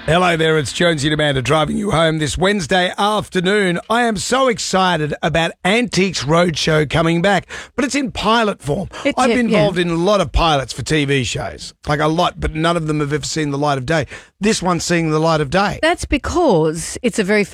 Hello there, it's Jonesy and Amanda driving you home this Wednesday afternoon. I am so excited about Antiques Roadshow coming back, but it's in pilot form. I've been involved in a lot of pilots for TV shows, like a lot, but none of them have ever seen the light of day. This one's seeing the light of day. That's because it's a very